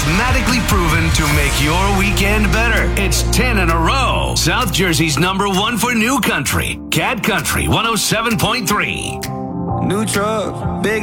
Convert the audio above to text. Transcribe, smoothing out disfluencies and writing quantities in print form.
mathematically proven to make your weekend better. It's 10 in a row. South Jersey's #1 for new country. Cat Country 107.3. New truck, big